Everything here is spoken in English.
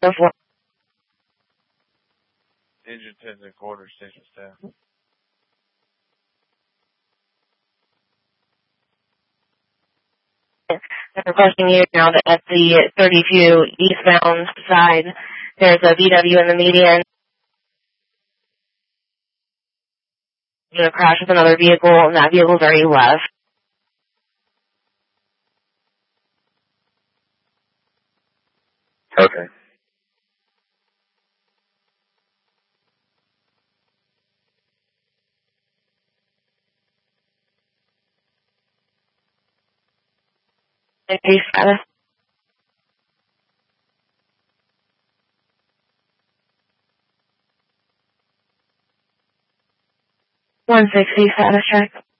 Engine 10 and quarter station staff. I'm requesting you now that at the 30 eastbound side, there's a VW in the median. Going to crash with another vehicle, and that vehicle's already left. Okay. Entry status. 160 status check.